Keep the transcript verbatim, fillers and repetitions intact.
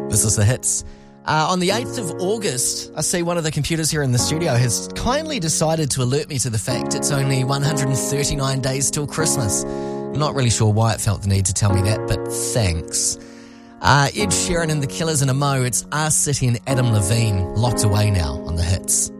This is The Hits. Uh, on the eighth of August, I see one of the computers here in the studio has kindly decided to alert me to the fact it's only one hundred thirty-nine days till Christmas. I'm not really sure why it felt the need to tell me that, but thanks. Uh, Ed Sheeran and the Killers and a Mo, it's R City and Adam Levine, Locked Away now on The Hits.